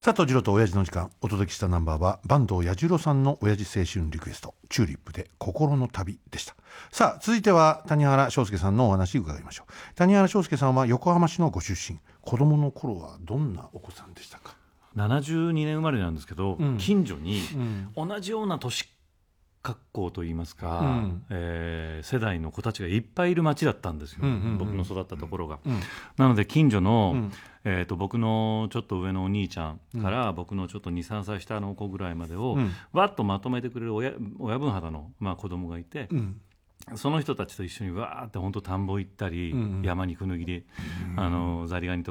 佐藤二郎と親父の時間、お届けしたナンバーは坂東彌十郎さんの親父青春リクエスト、チューリップで心の旅でした。さあ続いては谷原章介さんのお話伺いましょう。谷原章介さんは横浜市のご出身。子供の頃はどんなお子さんでしたか？ 72年生まれなんですけど、近所に同じような年格好といいますか、世代の子たちがいっぱいいる町だったんですよ、僕の育ったところが、なので近所の、僕のちょっと上のお兄ちゃんから、僕のちょっと 2,3 歳下の子ぐらいまでを、わっとまとめてくれる親分肌の、子供がいて、その人たちと一緒にわーって本当田んぼ行ったり、山にくぬぎでザリガニと